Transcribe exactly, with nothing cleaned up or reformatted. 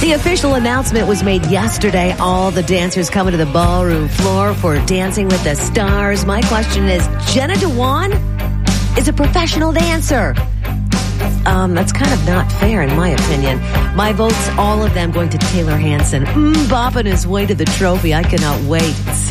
The official announcement was made yesterday. All the dancers coming to the ballroom floor for Dancing with the Stars. My question is, Jenna Dewan is a professional dancer. Um, that's kind of not fair in my opinion. My vote's all of them going to Taylor Hanson. Mm, bopping his way to the trophy. I cannot wait.